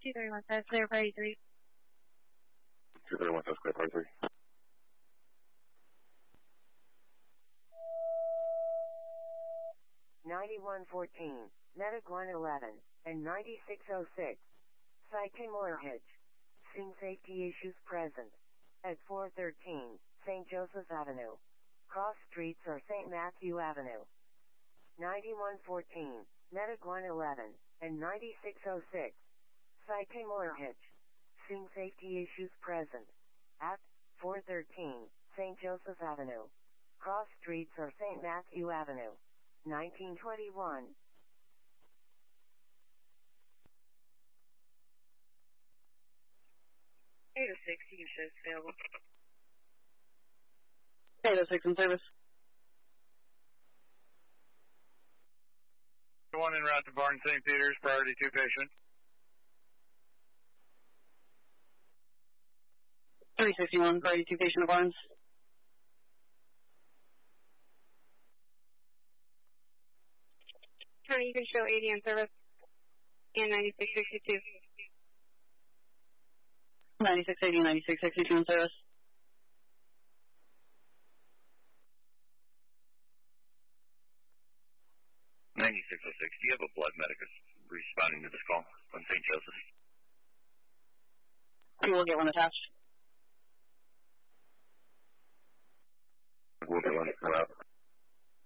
231 South, clear for 83. 231 South, clear for 83. $91.14, Medic 111, and 9606. Cycling Moorhedge. Seeing safety issues present. At 413, St. Joseph's Avenue. Cross streets are St. Matthew Avenue. 9114, Medic 111, and 9606. Cycling Moorhedge. Seeing safety issues present. At 413, St. Joseph's Avenue. Cross streets are St. Matthew Avenue. 1921. You can show available. 806 in service. One en route to Barn St. Peter's, priority 2 patient. 361, priority 2 patient of Barnes. You can show 80 in service. And 9662. 9680, 9662 in service. Do you have a blood medic responding to this call on St. Joseph? You will get one attached. We'll get one.